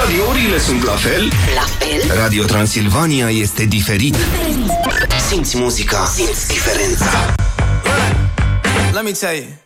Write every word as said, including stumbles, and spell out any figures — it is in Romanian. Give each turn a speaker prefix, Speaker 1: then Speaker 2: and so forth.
Speaker 1: radiourile sunt la fel?
Speaker 2: La fel?
Speaker 1: Radio Transilvania este diferit. Simți muzica, simți diferența.
Speaker 3: Let me tell you.